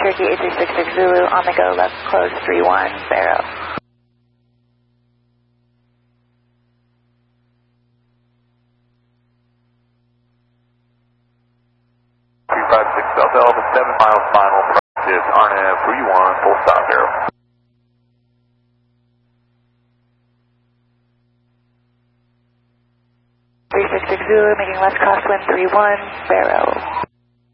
Cherokee 8366 Zulu, on the go, left close 31, Barrow. Delta Alpha 7 miles final, practice RNAV 31, full stop, Barrow. 366 Zulu, making left crosswind 31, Barrow.